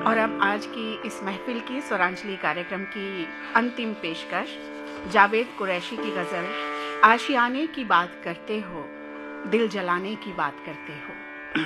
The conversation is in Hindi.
और अब आज की इस महफिल की स्वरांजलि कार्यक्रम की अंतिम पेशकश जावेद कुरैशी की गज़ल आशियाने की बात करते हो, दिल जलाने की बात करते हो।